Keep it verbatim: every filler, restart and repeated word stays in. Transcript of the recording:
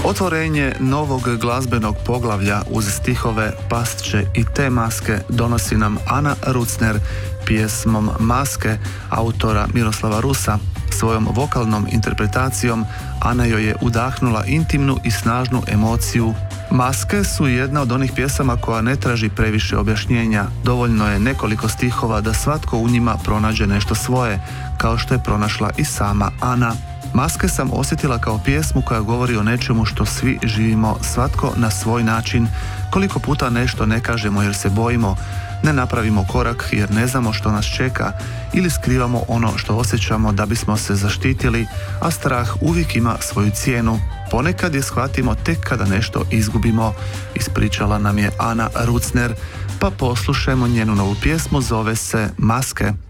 Otvorenje novog glazbenog poglavlja uz stihove Pastće i te maske donosi nam Ana Rucner pjesmom Maske autora Miroslava Rusa. Svojom vokalnom interpretacijom Ana joj je udahnula intimnu i snažnu emociju. Maske su jedna od onih pjesama koja ne traži previše objašnjenja. Dovoljno je nekoliko stihova da svatko u njima pronađe nešto svoje, kao što je pronašla i sama Ana. Maske sam osjetila kao pjesmu koja govori o nečemu što svi živimo, svatko na svoj način. Koliko puta nešto ne kažemo jer se bojimo, ne napravimo korak jer ne znamo što nas čeka ili skrivamo ono što osjećamo da bismo se zaštitili, a strah uvijek ima svoju cijenu. Ponekad je shvatimo tek kada nešto izgubimo, ispričala nam je Ana Rucner, pa poslušajmo njenu novu pjesmu, zove se Maske.